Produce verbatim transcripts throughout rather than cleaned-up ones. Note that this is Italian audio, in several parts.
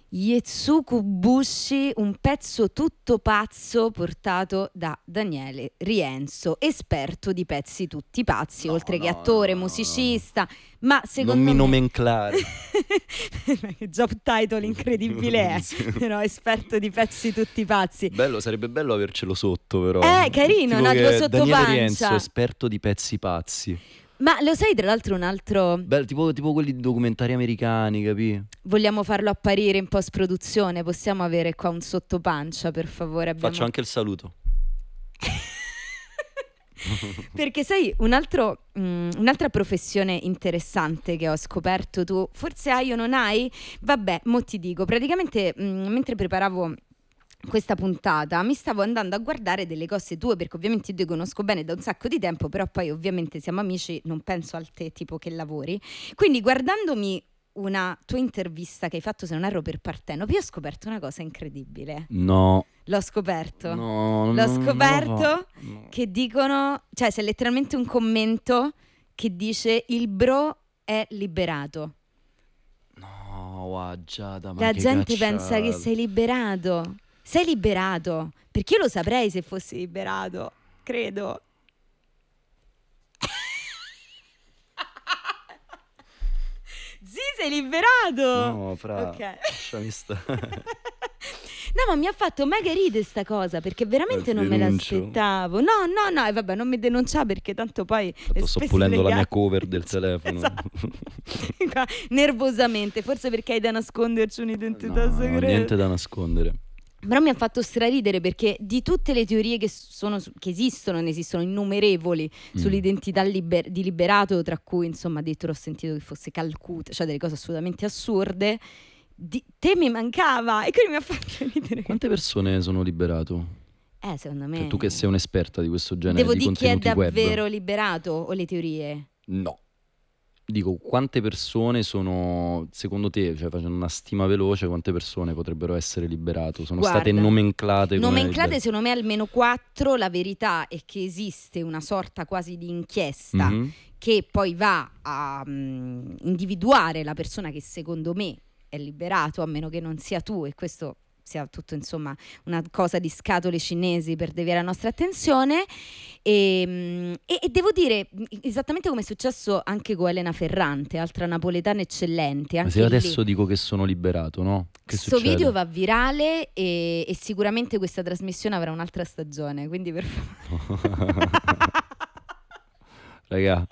Yetsuku Bushi, un pezzo tutto pazzo portato da Daniele Rienzo, esperto di pezzi tutti pazzi, no, oltre no, che attore, no, musicista, no. ma secondo non mi me... nomenclare. Job title incredibile è, Sì. però esperto di pezzi tutti pazzi. Bello, sarebbe bello avercelo sotto, però. Eh, carino, tipo no? Tipo che sotto Daniele pancia. Rienzo, esperto di pezzi pazzi. Ma lo sai, tra l'altro, un altro... Bello, tipo, tipo quelli di documentari americani, capì? Vogliamo farlo apparire in post-produzione? Possiamo avere qua un sottopancia, per favore? Abbiamo... Faccio anche il saluto. Perché sai, un altro, mh, un'altra professione interessante che ho scoperto, tu forse hai o non hai? Vabbè, mo ti dico, praticamente mh, mentre preparavo questa puntata mi stavo andando a guardare delle cose tue, perché ovviamente io ti conosco bene da un sacco di tempo, però poi ovviamente siamo amici, non penso al te tipo che lavori, quindi guardandomi una tua intervista che hai fatto, se non erro, per Partenope, io ho scoperto una cosa incredibile. No. L'ho scoperto. No, L'ho non scoperto no. che dicono, cioè c'è letteralmente un commento che dice il bro è liberato. No, wow, Giada, ma La che gente cacciata. pensa che sei liberato. Sei liberato, perché io lo saprei se fossi liberato, credo. Sì, sei liberato. No, fra, okay. lasciami stare. No, ma mi ha fatto mega ridere sta cosa, perché veramente Eh, non me l'aspettavo. No, no, no, e vabbè, non mi denunciare perché tanto poi Tanto sto pulendo legali... la mia cover del telefono. Esatto. Nervosamente, forse perché hai da nasconderci un'identità No, segreta. niente da nascondere. Però mi ha fatto straridere perché di tutte le teorie che, sono, che esistono, ne esistono innumerevoli mm. sull'identità liber- di Liberato, tra cui insomma addirittura ho sentito che fosse Calcutta, cioè delle cose assolutamente assurde. Di, te mi mancava e quindi mi ha fatto ridere. Quante persone sono liberato? Eh, secondo me... Cioè, tu che sei un'esperta di questo genere Devo di dire chi è contenuti davvero web. liberato o le teorie? No. Dico, quante persone sono, secondo te, cioè facendo una stima veloce, quante persone potrebbero essere liberato? Sono Guarda, state nomenclate come nomenclate liber- secondo me almeno quattro. La verità è che esiste una sorta quasi di inchiesta mm-hmm. che poi va a um, individuare la persona che secondo me è liberato, a meno che non sia tu, e questo sia tutto insomma una cosa di scatole cinesi per deviare la nostra attenzione. E, e, e devo dire esattamente come è successo anche con Elena Ferrante, altra napoletana eccellente. Anche Ma se io adesso lì, dico che sono liberato, no? Che questo succede? video va virale e, e sicuramente questa trasmissione avrà un'altra stagione, quindi per favore. Raga.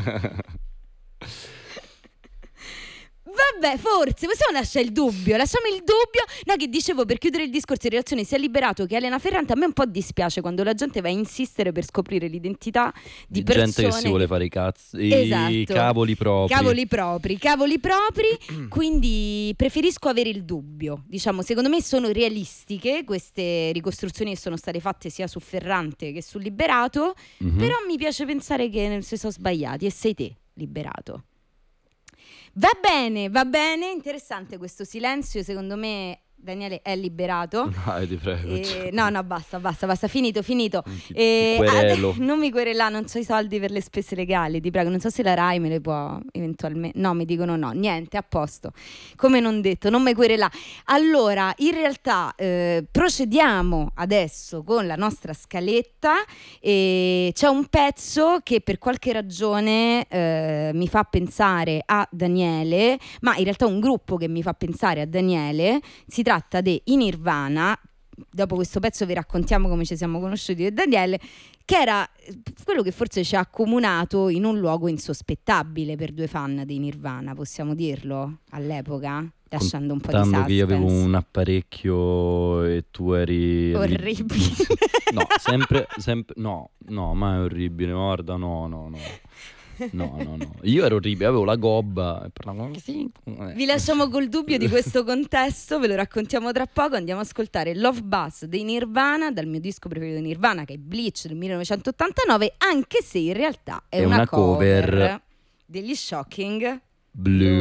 Vabbè, forse possiamo lasciare il dubbio. Lasciamo il dubbio. No, che dicevo, per chiudere il discorso in relazione sia Liberato che Elena Ferrante, a me un po' dispiace quando la gente va a insistere per scoprire l'identità di, di persone, gente che si vuole fare i cazzi, esatto, i cavoli propri. Cavoli propri, cavoli propri. Quindi preferisco avere il dubbio. Diciamo, secondo me sono realistiche queste ricostruzioni che sono state fatte sia su Ferrante che su Liberato, mm-hmm. però mi piace pensare che si sono sbagliati e sei te, Liberato. Va bene, va bene, interessante questo silenzio, secondo me Daniele è liberato. Dai, ti prego. E... No, no, basta, basta, basta, finito, finito. Ti, e... ti querelo. Ah, non mi querela, non so i soldi per le spese legali, ti prego, non so se la Rai me le può eventualmente... No, mi dicono no, niente, a posto. Come non detto, non mi querela. Allora, in realtà eh, procediamo adesso con la nostra scaletta e c'è un pezzo che per qualche ragione eh, mi fa pensare a Daniele, ma in realtà un gruppo che mi fa pensare a Daniele. Si tratta di I Nirvana. Dopo questo pezzo vi raccontiamo come ci siamo conosciuti io e Daniele, che era quello che forse ci ha accomunato in un luogo insospettabile per due fan di Nirvana, possiamo dirlo, all'epoca, lasciando un po' di suspense. Che io avevo un apparecchio e tu eri orribile. No, sempre, sempre no, no, ma è orribile, guarda, no, no, no. No, no, no. Io ero orribile, avevo la gobba e parlavo così. Vi lasciamo col dubbio di questo contesto, ve lo raccontiamo tra poco. Andiamo ad ascoltare Love Buzz dei Nirvana, dal mio disco preferito di Nirvana, che è Bleach del millenovecentottantanove, anche se in realtà è, è una, una cover, cover degli Shocking Blue.